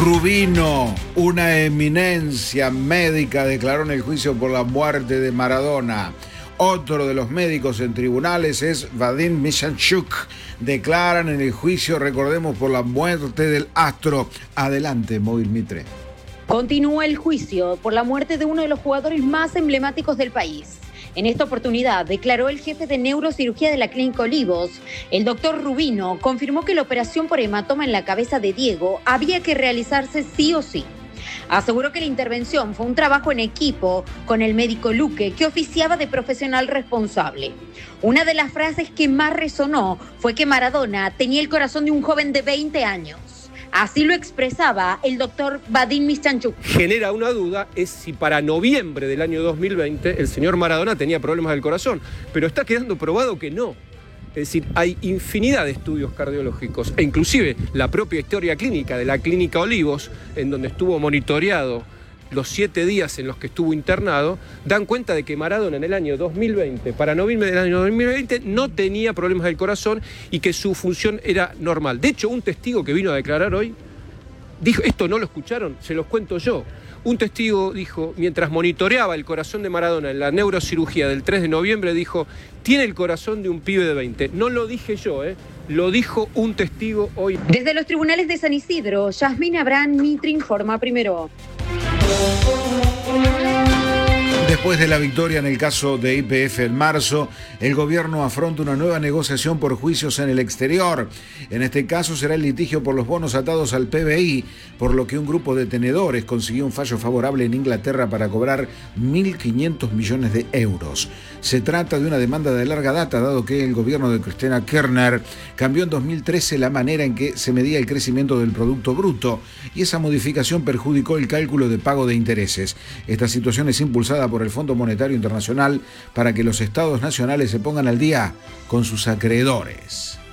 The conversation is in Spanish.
Rubino, una eminencia médica, declaró en el juicio por la muerte de Maradona. Otro de los médicos en tribunales es Vadim Michalchuk. Declaran en el juicio, recordemos, por la muerte del astro. Adelante, Móvil Mitre. Continúa el juicio por la muerte de uno de los jugadores más emblemáticos del país. En esta oportunidad, declaró el jefe de neurocirugía de la Clínica Olivos. El doctor Rubino confirmó que la operación por hematoma en la cabeza de Diego había que realizarse sí o sí. Aseguró que la intervención fue un trabajo en equipo con el médico Luque, que oficiaba de profesional responsable. Una de las frases que más resonó fue que Maradona tenía el corazón de un joven de 20 años. Así lo expresaba el doctor Vadim Michalchuk. Genera una duda es si para noviembre del año 2020 el señor Maradona tenía problemas del corazón, pero está quedando probado que no. Es decir, hay infinidad de estudios cardiológicos e inclusive la propia historia clínica de la Clínica Olivos, en donde estuvo monitoreado los 7 días en los que estuvo internado, dan cuenta de que Maradona en el año 2020, para noviembre del año 2020, no tenía problemas del corazón y que su función era normal. De hecho, un testigo que vino a declarar hoy dijo, esto no lo escucharon, se los cuento yo. Un testigo dijo, mientras monitoreaba el corazón de Maradona en la neurocirugía del 3 de noviembre, dijo, tiene el corazón de un pibe de 20. No lo dije yo, lo dijo un testigo hoy. Desde los tribunales de San Isidro, Yasmín Abraham Mitre informa primero. Después de la victoria en el caso de YPF en marzo, el gobierno afronta una nueva negociación por juicios en el exterior. En este caso será el litigio por los bonos atados al PBI, por lo que un grupo de tenedores consiguió un fallo favorable en Inglaterra para cobrar 1.500 millones de euros. Se trata de una demanda de larga data, dado que el gobierno de Cristina Kirchner cambió en 2013 la manera en que se medía el crecimiento del Producto Bruto, y esa modificación perjudicó el cálculo de pago de intereses. Esta situación es impulsada por el Fondo Monetario Internacional para que los estados nacionales se pongan al día con sus acreedores.